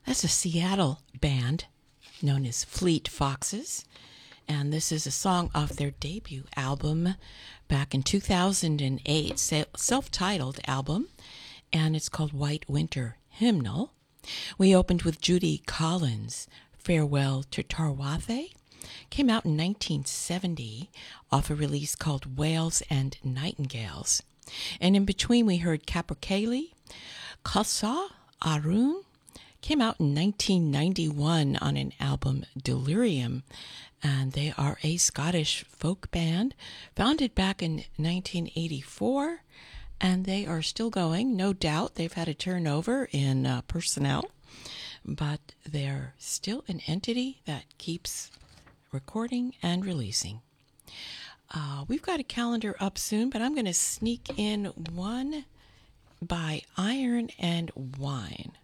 That's a Seattle band known as Fleet Foxes. And this is a song off their debut album back in 2008, self-titled album, and it's called White Winter Hymnal. We opened with Judy Collins' Farewell to Tarwathe. Came out in 1970 off a release called Whales and Nightingales. And in between we heard Capercaillie, Kasa Arun. Came out in 1991 on an album Delirium, and they are a Scottish folk band founded back in 1984, and they are still going. No doubt they've had a turnover in personnel, but they're still an entity that keeps recording and releasing. We've got a calendar up soon, but I'm going to sneak in one by Iron and Wine.